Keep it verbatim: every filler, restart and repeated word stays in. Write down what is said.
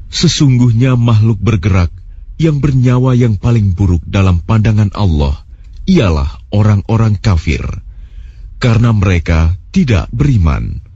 Sesungguhnya makhluk bergerak yang bernyawa yang paling buruk dalam pandangan Allah ialah orang-orang kafir, karena mereka tidak beriman.